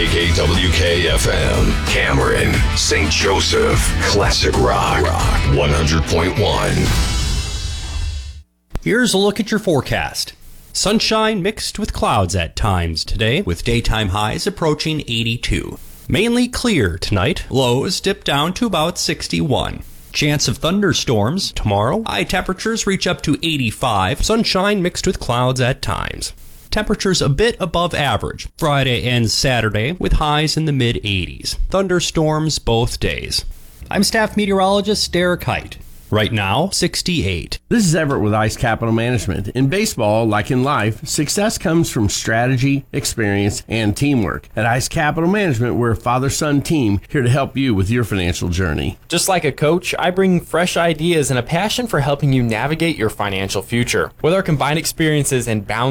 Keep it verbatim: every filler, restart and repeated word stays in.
K K W K F M, Cameron, Saint Joseph, Classic Rock, Rock one hundred point one. Here's a look at your forecast. Sunshine mixed with clouds at times today, with daytime highs approaching eighty-two. Mainly clear tonight, lows dip down to about sixty-one. Chance of thunderstorms tomorrow. High temperatures reach up to eighty-five. Sunshine mixed with clouds at times. Temperatures a bit above average Friday and Saturday with highs in the mid eighties. Thunderstorms both days. I'm staff meteorologist Derek Height. Right now, sixty-eight. This is Everett with Ice Capital Management. In baseball, like in life, success comes from strategy, experience, and teamwork. At Ice Capital Management, we're a father-son team here to help you with your financial journey. Just like a coach, I bring fresh ideas and a passion for helping you navigate your financial future. With our combined experiences and boundaries,